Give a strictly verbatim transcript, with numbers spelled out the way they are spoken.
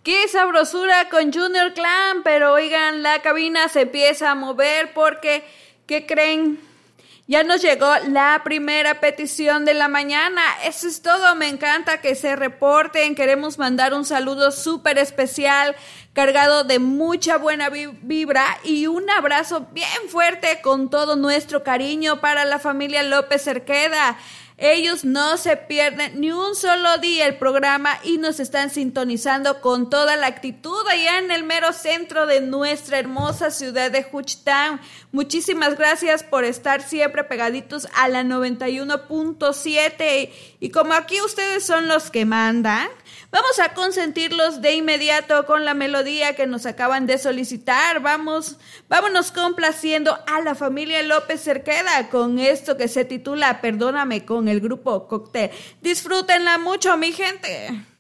Qué sabrosura con Junior Clan, pero oigan, la cabina se empieza a mover porque, ¿qué creen? Ya nos llegó la primera petición de la mañana. Eso es todo, me encanta que se reporten. Queremos mandar un saludo súper especial, cargado de mucha buena vibra y un abrazo bien fuerte con todo nuestro cariño para la familia López Cerqueda. Ellos no se pierden ni un solo día el programa y nos están sintonizando con toda la actitud allá en el mero centro de nuestra hermosa ciudad de Juchitán. Muchísimas gracias por estar siempre pegaditos a la noventa y uno punto siete. Y como aquí ustedes son los que mandan, vamos a consentirlos de inmediato con la melodía que nos acaban de solicitar. Vamos, vámonos complaciendo a la familia López Cerqueda con esto que se titula Perdóname, con el grupo Cóctel. Disfrútenla mucho, mi gente.